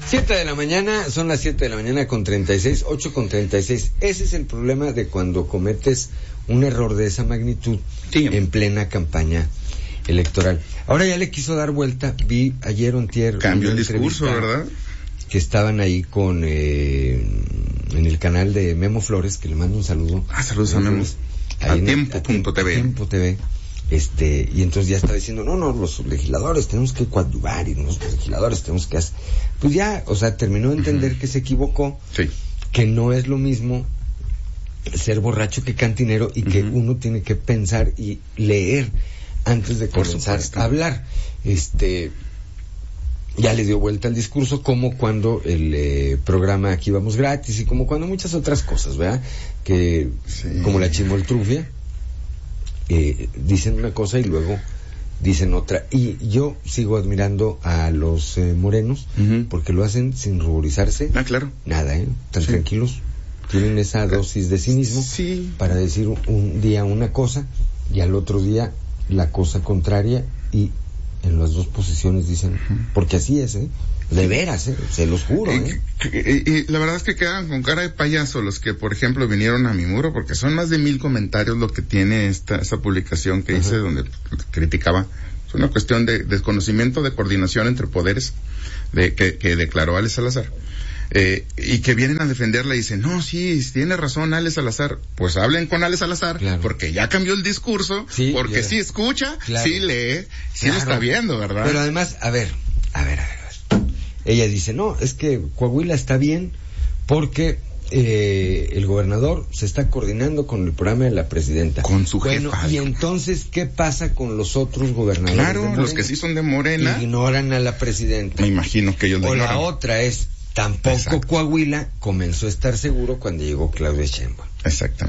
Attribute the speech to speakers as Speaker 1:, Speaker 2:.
Speaker 1: 7 de la mañana, son las 7 de la mañana con 36, 8 con 36. Ese es el problema de cuando cometes un error de esa magnitud en plena campaña electoral. Ahora ya le quiso dar vuelta, vi ayer o antier.
Speaker 2: Cambió el discurso, ¿verdad?
Speaker 1: Que estaban ahí con en el canal de Memo Flores, que le mando un saludo.
Speaker 2: Saludos a Memo. A tiempo.tv.
Speaker 1: Tiempo.tv. Y entonces ya está diciendo, no, los legisladores tenemos que coadyuvar y los legisladores tenemos que hacer. Pues ya, o sea, terminó de entender que se equivocó, que no es lo mismo ser borracho que cantinero y que uno tiene que pensar y leer antes de comenzar a hablar. Ya le dio vuelta al discurso, como cuando el programa Aquí Vamos Gratis y como cuando muchas otras cosas, ¿verdad? Que como la chimoltrufia. Dicen una cosa y luego dicen otra, y yo sigo admirando a los morenos porque lo hacen sin ruborizarse nada, tan tranquilos, tienen esa dosis de cinismo para decir un día una cosa y al otro día la cosa contraria, y en las dos posiciones dicen, porque así es, de veras, se los juro.
Speaker 2: Y la verdad es que quedan con cara de payaso los que, por ejemplo, vinieron a mi muro, porque son más de 1,000 comentarios lo que tiene esta publicación que hice, donde criticaba. Es una cuestión de desconocimiento de coordinación entre poderes que declaró Alex Salazar. Y que vienen a defenderla y dicen, no, sí, tiene razón Alex Salazar. Pues hablen con Alex Salazar, porque ya cambió el discurso, porque sí escucha, sí lee, sí lo está viendo, ¿verdad?
Speaker 1: Pero además, a ver. Ella dice, no, es que Coahuila está bien porque el gobernador se está coordinando con el programa de la presidenta.
Speaker 2: Con su jefa.
Speaker 1: Y entonces, ¿qué pasa con los otros gobernadores?
Speaker 2: Claro, los que sí son de Morena.
Speaker 1: Ignoran a la presidenta.
Speaker 2: Me imagino que ellos lo ignoran.
Speaker 1: O la otra es, tampoco Coahuila comenzó a estar seguro cuando llegó Claudia Sheinbaum.
Speaker 2: Exactamente.